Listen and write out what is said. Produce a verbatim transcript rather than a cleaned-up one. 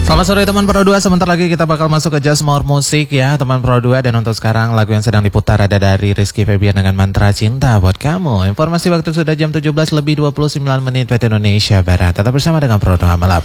Selamat sore teman Pro dua, sebentar lagi kita bakal masuk ke Just More Music ya teman Pro dua. Dan untuk sekarang lagu yang sedang diputar ada dari Rizky Febian dengan Mantra Cinta buat kamu. Informasi waktu sudah jam tujuh belas lebih dua puluh sembilan menit waktu Indonesia Barat. Tetap bersama dengan Pro dua Malap.